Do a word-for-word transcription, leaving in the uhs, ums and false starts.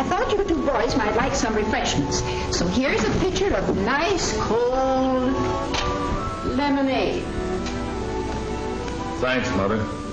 I thought you two boys might like some refreshments. So here's a pitcher of nice, cold lemonade. Thanks, Mother.